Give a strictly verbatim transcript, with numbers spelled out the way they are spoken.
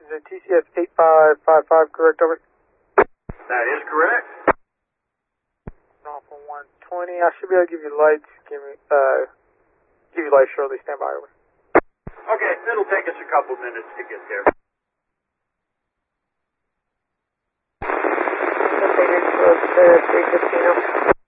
it T C S eight five five five, correct, over? That is correct. Alpha one twenty, I should be able to give you lights, give me, uh, give you lights shortly, stand by, over. Okay, it'll take us a couple minutes to get there. three fifteen.